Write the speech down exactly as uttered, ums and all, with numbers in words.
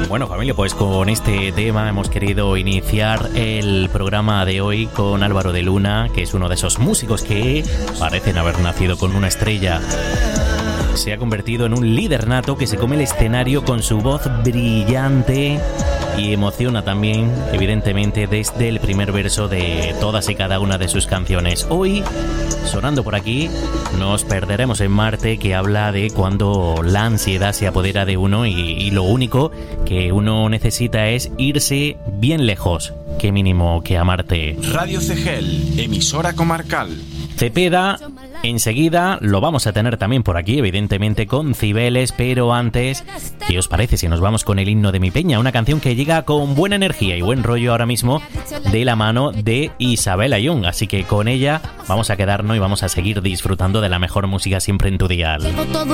Bueno, familia, pues con este tema hemos querido iniciar el programa de hoy con Álvaro de Luna, que es uno de esos músicos que parecen haber nacido con una estrella. Se ha convertido en un líder nato que se come el escenario con su voz brillante y emociona también, evidentemente, desde el primer verso de todas y cada una de sus canciones. Hoy, sonando por aquí, nos perderemos en Marte, que habla de cuando la ansiedad se apodera de uno y, y lo único que uno necesita es irse bien lejos. Qué mínimo que a Marte. Radio Cegel, emisora comarcal. Cepeda, enseguida lo vamos a tener también por aquí, evidentemente con Cibeles, pero antes, ¿qué os parece si nos vamos con el himno de mi peña? Una canción que llega con buena energía y buen rollo ahora mismo de la mano de Isabel Ayón, así que con ella vamos a quedarnos y vamos a seguir disfrutando de la mejor música siempre en tu dial.